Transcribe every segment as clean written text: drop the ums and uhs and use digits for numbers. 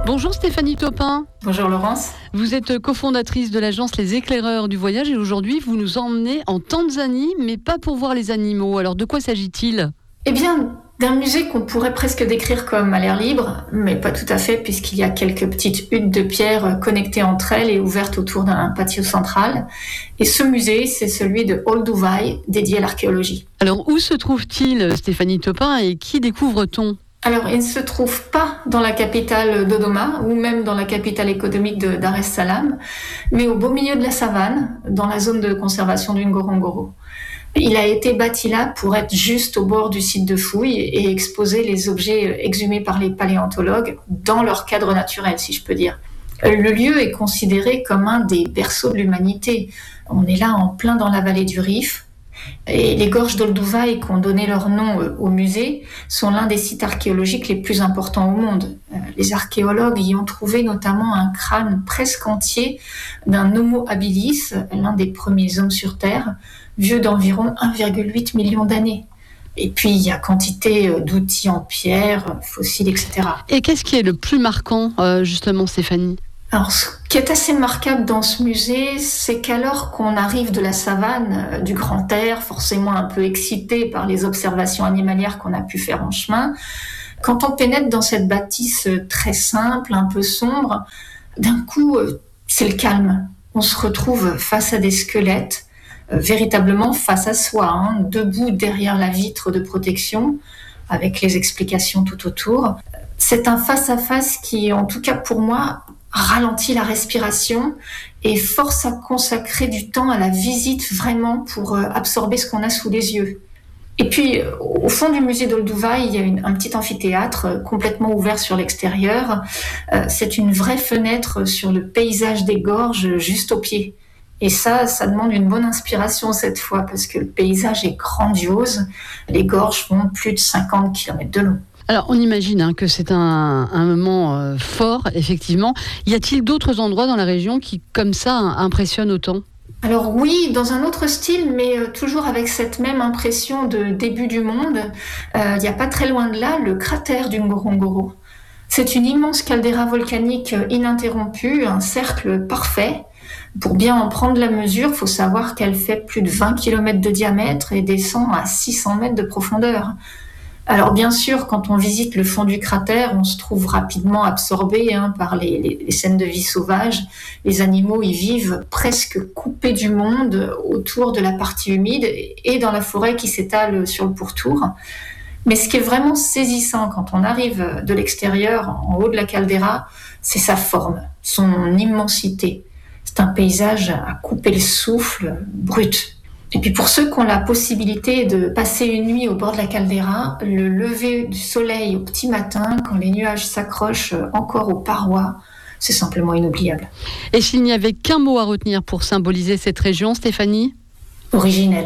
Bonjour Stéphanie Topin. Bonjour Laurence. Vous êtes cofondatrice de l'agence Les Éclaireurs du Voyage et aujourd'hui vous nous emmenez en Tanzanie, mais pas pour voir les animaux. Alors de quoi s'agit-il ? Eh bien, d'un musée qu'on pourrait presque décrire comme à l'air libre, mais pas tout à fait puisqu'il y a quelques petites huttes de pierre connectées entre elles et ouvertes autour d'un patio central. Et ce musée, c'est celui de Olduvai, dédié à l'archéologie. Alors où se trouve-t-il, Stéphanie Topin, et qui découvre-t-on ? Alors, il ne se trouve pas dans la capitale Dodoma ou même dans la capitale économique de Dar es Salaam, mais au beau milieu de la savane, dans la zone de conservation du Ngorongoro. Il a été bâti là pour être juste au bord du site de fouilles et exposer les objets exhumés par les paléontologues dans leur cadre naturel, si je peux dire. Le lieu est considéré comme un des berceaux de l'humanité. On est là en plein dans la vallée du Rif. Et les gorges d'Olduvai, qui ont donné leur nom au musée, sont l'un des sites archéologiques les plus importants au monde. Les archéologues y ont trouvé notamment un crâne presque entier d'un Homo habilis, l'un des premiers hommes sur Terre, vieux d'environ 1,8 million d'années. Et puis, il y a quantité d'outils en pierre, fossiles, etc. Et qu'est-ce qui est le plus marquant, justement, Stéphanie ? Alors, ce qui est assez remarquable dans ce musée, c'est qu'alors qu'on arrive de la savane, du grand air, forcément un peu excité par les observations animalières qu'on a pu faire en chemin, quand on pénètre dans cette bâtisse très simple, un peu sombre, d'un coup, c'est le calme. On se retrouve face à des squelettes, véritablement face à soi, debout derrière la vitre de protection, avec les explications tout autour. C'est un face-à-face qui, en tout cas pour moi, ralentit la respiration et force à consacrer du temps à la visite vraiment pour absorber ce qu'on a sous les yeux. Et puis, au fond du musée d'Olduvai, il y a un petit amphithéâtre complètement ouvert sur l'extérieur. C'est une vraie fenêtre sur le paysage des gorges juste au pied. Et ça demande une bonne inspiration cette fois parce que le paysage est grandiose. Les gorges font plus de 50 km de long. Alors, on imagine que c'est un moment fort, effectivement. Y a-t-il d'autres endroits dans la région qui, comme ça, impressionnent autant ? Alors oui, dans un autre style, mais toujours avec cette même impression de début du monde. Il n'y a pas très loin de là, le cratère du Ngorongoro. C'est une immense caldeira volcanique ininterrompue, un cercle parfait. Pour bien en prendre la mesure, il faut savoir qu'elle fait plus de 20 km de diamètre et descend à 600 mètres de profondeur. Alors bien sûr, quand on visite le fond du cratère, on se trouve rapidement absorbé par les scènes de vie sauvage. Les animaux y vivent presque coupés du monde autour de la partie humide et dans la forêt qui s'étale sur le pourtour. Mais ce qui est vraiment saisissant quand on arrive de l'extérieur, en haut de la caldeira, c'est sa forme, son immensité. C'est un paysage à couper le souffle, brut. Et puis pour ceux qui ont la possibilité de passer une nuit au bord de la caldeira, le lever du soleil au petit matin, quand les nuages s'accrochent encore aux parois, c'est simplement inoubliable. Et s'il n'y avait qu'un mot à retenir pour symboliser cette région, Stéphanie ? Originelle.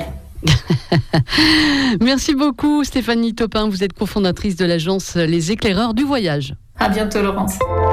Merci beaucoup Stéphanie Topin, vous êtes cofondatrice de l'agence Les Éclaireurs du Voyage. À bientôt Laurence.